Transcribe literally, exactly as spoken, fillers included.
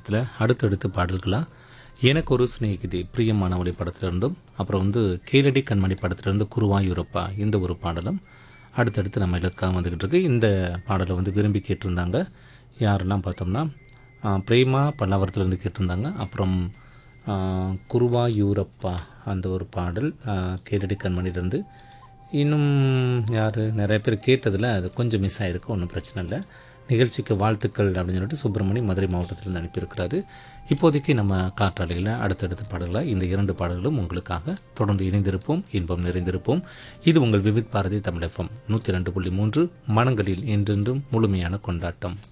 திரைப்படத்தில் அடுத்தடுத்து பாடல்களாக எனக்கு ஒரு சிநேகிதி பிரியமானவளி படத்திலிருந்தும் அப்புறம் வந்து கேளடி கண்மணி படத்திலிருந்து குருவாயூரப்பா இந்த ஒரு பாடலும் அடுத்தடுத்து நம்ம இலக்காக வந்துக்கிட்டு இருக்கு. இந்த பாடலை வந்து விரும்பி கேட்டிருந்தாங்க யாரெல்லாம் பார்த்தோம்னா ஆ, பிரேமா பல்லாவரத்துலேருந்து கேட்டிருந்தாங்க. அப்புறம் ஆ, குருவாயூரப்பா அந்த ஒரு பாடல் ஆ, கேளடி கண்மணிலேருந்து. இன்னும் யார் நிறைய பேர் கேட்டதில் அது கொஞ்சம் மிஸ் ஆகிருக்கு, ஒன்றும் பிரச்சனை இல்லை. நிகழ்ச்சிக்கு வாழ்த்துக்கள் அப்படின்னு சொல்லிட்டு சுப்பிரமணி மதுரை மாவட்டத்திலேருந்து அனுப்பியிருக்கிறாரு. இப்போதைக்கு நம்ம காற்றாலையில் அடுத்தடுத்த பாடல்களாக இந்த இரண்டு பாடல்களும் உங்களுக்காக தொடர்ந்து இணைந்திருப்போம், இன்பம் நிறைந்திருப்போம். இது உங்கள் விவித் பாரதி தமிழ் எஃப்எம் நூற்றி ரெண்டு புள்ளி மூன்று மனங்களில் என்றென்றும் முழுமையான கொண்டாட்டம்.